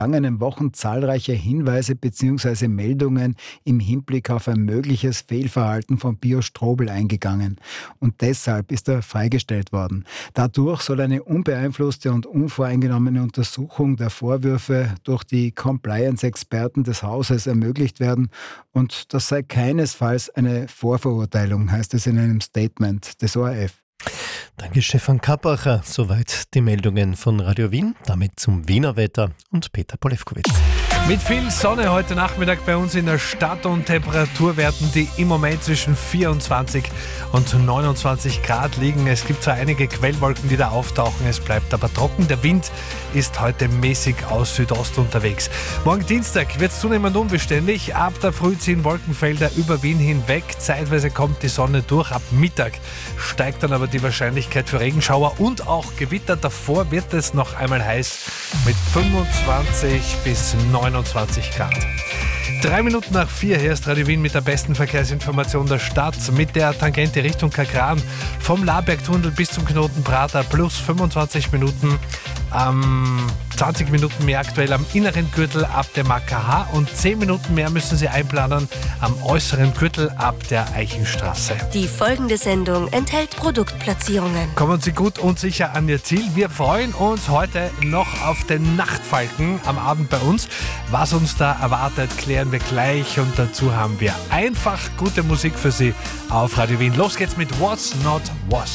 vergangenen Wochen zahlreiche Hinweise bzw. Meldungen im Hinblick auf ein mögliches Fehlverhalten von Pio Strobl eingegangen. Und deshalb ist er freigestellt worden. Dadurch soll eine unbeeinflusste und unvoreingenommene Untersuchung der Vorwürfe durch die Compliance-Experten des Hauses ermöglicht werden. Und das sei keinesfalls eine Vorverurteilung, heißt es in einem Statement des ORF. Danke, Stefan Kappacher. Soweit die Meldungen von Radio Wien. Damit zum Wiener Wetter und Peter Polewkowitz. Mit viel Sonne heute Nachmittag bei uns in der Stadt und Temperaturwerten, die im Moment zwischen 24 und 29 Grad liegen. Es gibt zwar einige Quellwolken, die da auftauchen, es bleibt aber trocken. Der Wind ist heute mäßig aus Südost unterwegs. Morgen Dienstag wird es zunehmend unbeständig. Ab der Früh ziehen Wolkenfelder über Wien hinweg. Zeitweise kommt die Sonne durch. Ab Mittag steigt dann aber die Wahrscheinlichkeit für Regenschauer und auch Gewitter. Davor wird es noch einmal heiß mit 25 bis 29 Grad. 3 Minuten nach 4, hier ist Radio Wien mit der besten Verkehrsinformation der Stadt. Mit der Tangente Richtung Kagran vom Labergtunnel bis zum Knoten Prater plus 25 Minuten. 20 Minuten mehr aktuell am inneren Gürtel ab dem AKH und 10 Minuten mehr müssen Sie einplanen am äußeren Gürtel ab der Eichenstraße. Die folgende Sendung enthält Produktplatzierungen. Kommen Sie gut und sicher an Ihr Ziel. Wir freuen uns heute noch auf den Nachtfalken am Abend bei uns. Was uns da erwartet, klären wir gleich und dazu haben wir einfach gute Musik für Sie auf Radio Wien. Los geht's mit What's Not Was.